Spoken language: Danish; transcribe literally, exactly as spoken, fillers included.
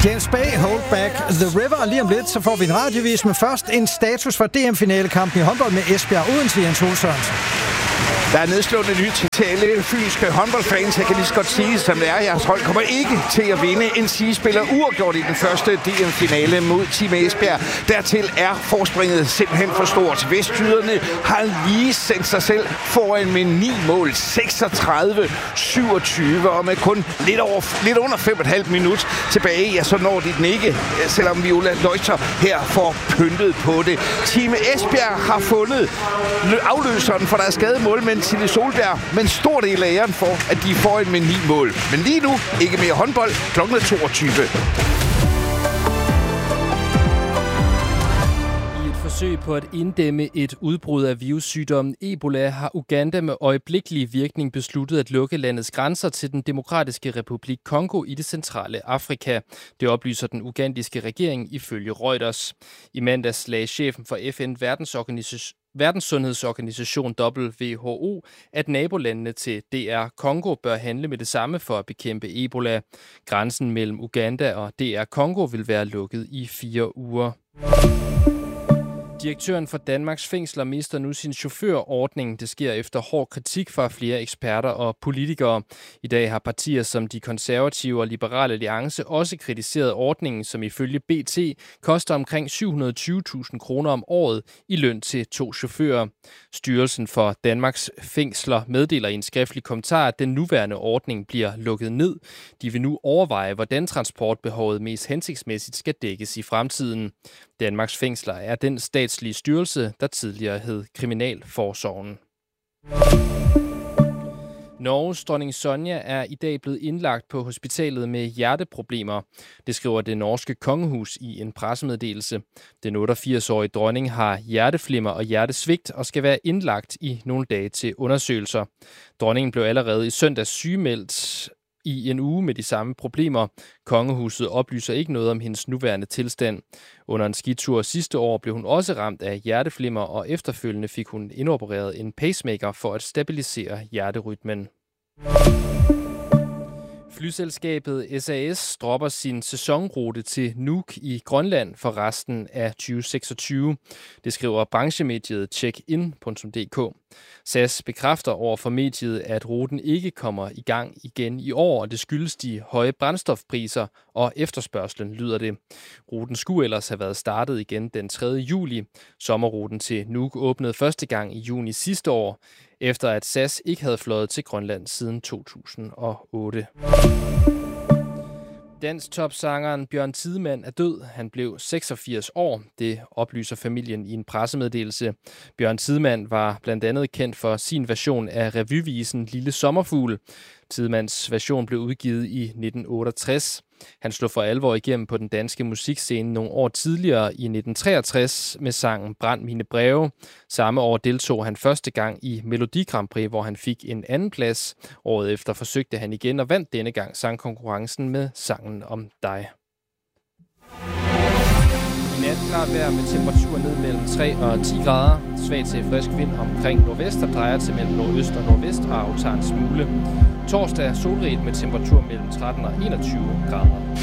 James Bay, Hold Back the River. Og lige om lidt, så får vi en radiovis, men først en status for D M-finalekampen i håndbold med Esbjerg Odense. Jens Ole Sørensen. Der er nedslående nyt til alle fynske håndboldfans. Jeg kan lige så godt sige, som det er. Jeres hold kommer ikke til at vinde. N C spiller uafgjort i den første D M-finale mod Team Esbjerg. Dertil er forspringet simpelthen for stort. Vestjyderne har lige sendt sig selv foran med ni mål. seksogtredive syvogtyve, og med kun lidt, over, lidt under fem og et halvt minut tilbage, ja, så når de den ikke, selvom Viola Leuchter her får pyntet på det. Team Esbjerg har fundet afløseren for deres skadede målmænd Tilly Solberg, med en stor del af æren for, at de får en med ni mål. Men lige nu, ikke mere håndbold, klokken toogtyve. I et forsøg på at inddæmme et udbrud af virussygdommen Ebola har Uganda med øjeblikkelig virkning besluttet at lukke landets grænser til den demokratiske republik Kongo i det centrale Afrika. Det oplyser den ugandiske regering ifølge Reuters. I mandags lagde chefen for F N Verdensorganisation Verdenssundhedsorganisation W H O, at nabolandene til D R Congo bør handle med det samme for at bekæmpe Ebola. Grænsen mellem Uganda og D R Congo vil være lukket i fire uger. Direktøren for Danmarks Fængsler mister nu sin chaufførordning. Det sker efter hård kritik fra flere eksperter og politikere. I dag har partier som de konservative og liberale alliance også kritiseret ordningen, som ifølge B T koster omkring syv hundrede og tyve tusind kroner om året i løn til to chauffører. Styrelsen for Danmarks Fængsler meddeler i en skriftlig kommentar, at den nuværende ordning bliver lukket ned. De vil nu overveje, hvordan transportbehovet mest hensigtsmæssigt skal dækkes i fremtiden. Danmarks Fængsler er den statslige styrelse, der tidligere hed Kriminalforsorgen. Norges dronning Sonja er i dag blevet indlagt på hospitalet med hjerteproblemer. Det skriver det norske kongehus i en pressemeddelelse. Den otteogfirs-årige dronning har hjerteflimmer og hjertesvigt og skal være indlagt i nogle dage til undersøgelser. Dronningen blev allerede i søndags sygemeldt i en uge med de samme problemer. Kongehuset oplyser ikke noget om hendes nuværende tilstand. Under en skitur sidste år blev hun også ramt af hjerteflimmer, og efterfølgende fik hun indopereret en pacemaker for at stabilisere hjerterytmen. Flyselskabet S A S dropper sin sæsonrute til Nuuk i Grønland for resten af tyve seksogtyve. Det skriver branchemediet checkin punktum d k. S A S bekræfter over for mediet, at ruten ikke kommer i gang igen i år, og det skyldes de høje brændstofpriser og efterspørgslen, lyder det. Ruten skulle ellers have været startet igen den tredje juli. Sommerruten til Nuuk åbnede første gang i juni sidste år, efter at S A S ikke havde fløjet til Grønland siden to tusind og otte. Dansk topsangeren Bjørn Tidemand er død. Han blev seksogfirs år. Det oplyser familien i en pressemeddelelse. Bjørn Tidemand var blandt andet kendt for sin version af revyvisen Lille Sommerfugl. Tidemands version blev udgivet i nitten otteogtres. Han slog for alvor igennem på den danske musikscene nogle år tidligere i nitten treogtres med sangen Brænd mine breve. Samme år deltog han første gang i Melodi Grand Prix, hvor han fik en anden plads. Året efter forsøgte han igen og vandt denne gang sangkonkurrencen med Sangen om dig. I nat klart vejr med temperatur ned mellem tre og ti grader. Svag til frisk vind omkring nordvest, der drejer til mellem nordøst og nordvest og aftager en smule. Torsdag solrigt med temperatur mellem tretten og enogtyve grader.